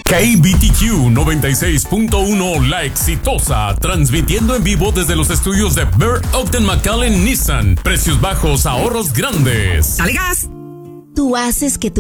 KBTQ 96.1 La Exitosa, transmitiendo en vivo desde los estudios de Bert Ogden McAllen Nissan. Precios bajos, ahorros grandes. ¡Dale gas! Tú haces que tu